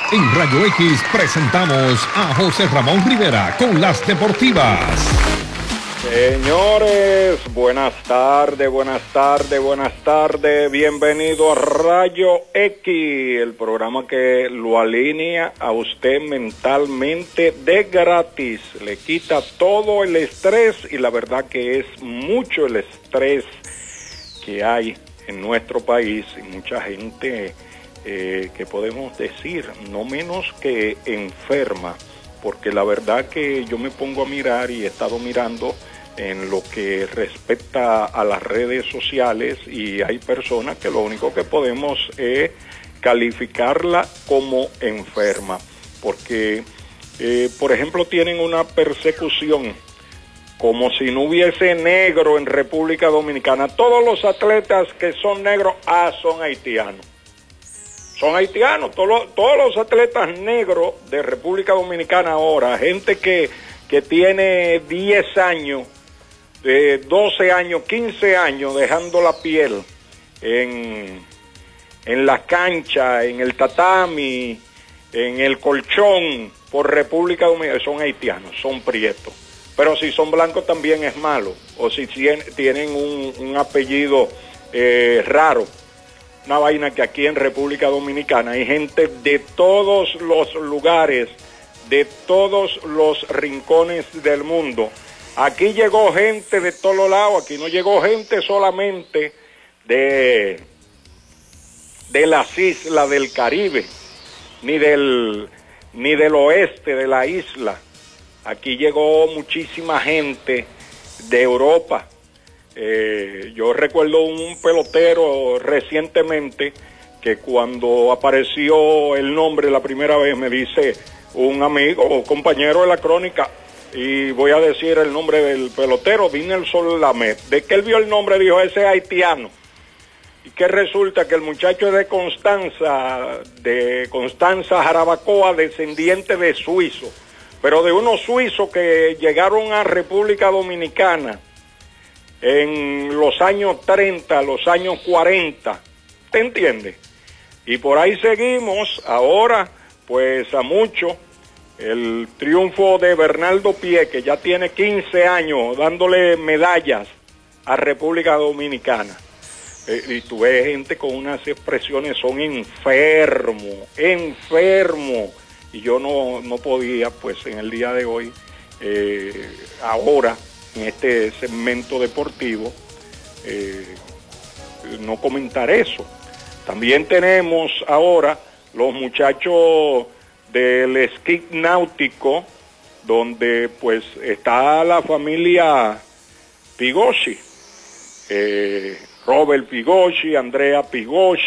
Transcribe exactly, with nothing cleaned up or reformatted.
En Rayo X presentamos a José Ramón Rivera con las deportivas. Señores, buenas tardes, buenas tardes, buenas tardes. Bienvenido a Rayo X, el programa que lo alinea a usted mentalmente de gratis. Le quita todo el estrés y la verdad que es mucho el estrés que hay en nuestro país y mucha gente eh, que podemos decir no menos que enferma, porque la verdad que yo me pongo a mirar y he estado mirando en lo que respecta a las redes sociales y hay personas que lo único que podemos es calificarla como enferma, porque eh, por ejemplo tienen una persecución como si no hubiese negro en República Dominicana. Todos los atletas que son negros, ah, son haitianos. Son haitianos, todos los, todos los atletas negros de República Dominicana ahora, gente que, que tiene diez años, de doce años, quince años dejando la piel en, en la cancha, en el tatami, en el colchón por República Dominicana, son haitianos, son prietos. Pero si son blancos también es malo, o si tienen un, un apellido eh, raro, una vaina que aquí en República Dominicana hay gente de todos los lugares, de todos los rincones del mundo. Aquí llegó gente de todos lados, aquí no llegó gente solamente de, de las islas del Caribe, ni del, ni del oeste de la isla. Aquí llegó muchísima gente de Europa. Eh, yo recuerdo un pelotero recientemente que cuando apareció el nombre la primera vez me dice un amigo o compañero de la crónica, y voy a decir el nombre del pelotero, Dinelson Lamet. De que él vio el nombre dijo, ese es haitiano. Y que resulta que el muchacho es de Constanza, de Constanza Jarabacoa, descendiente de suizo, pero de unos suizos que llegaron a República Dominicana en los años treinta, los años cuarenta, ¿te entiendes? Y por ahí seguimos, ahora, pues a mucho, el triunfo de Bernardo Pie, que ya tiene quince años dándole medallas a República Dominicana. Eh, y tú ves gente con unas expresiones, son enfermos, enfermos. Y yo no, no podía, pues en el día de hoy, eh, ahora, en este segmento deportivo, eh, no comentar eso. También tenemos ahora los muchachos del esquí náutico, donde pues está la familia Pigossi, eh, Robert Pigossi, Andrea Pigossi,